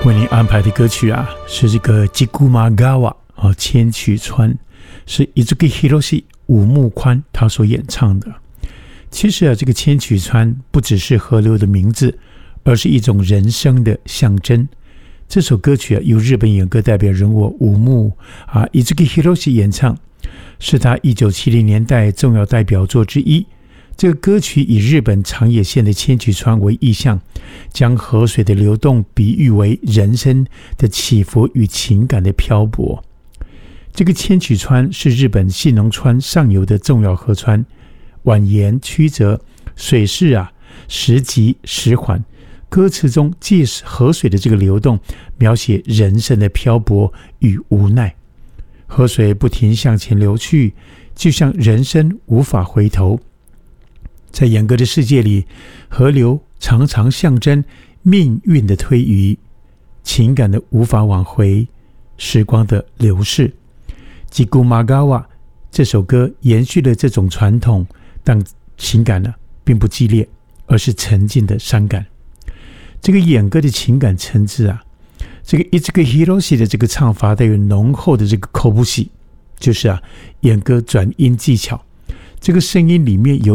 为您安排的歌曲啊，是这个吉古马嘎瓦千曲川，是Izuki Hiroshi五木宽他所演唱的。其实啊，这个千曲川不只是河流的名字，而是一种人生的象征。这首歌曲啊，由日本演歌代表人物五木Izuki Hiroshi 演唱，是他1970年代重要代表作之一。这个歌曲以日本长野县的千曲川为意象，将河水的流动比喻为人生的起伏与情感的漂泊。这个千曲川是日本信浓川上游的重要河川，蜿蜒曲折，水势时急时缓。歌词中借河水的这个流动，描写人生的漂泊与无奈。河水不停向前流去，就像人生无法回头。在演歌的世界里，河流常常象征命运的推移，情感的无法挽回，时光的流逝。吉古马嘎瓦这首歌延续了这种传统，但情感并不激烈，而是沉静的伤感。这个演歌的情感层次这个Izuki Hiroshi的这个唱法带有浓厚的这个kobushi，就是演歌转音技巧。这个声音里面有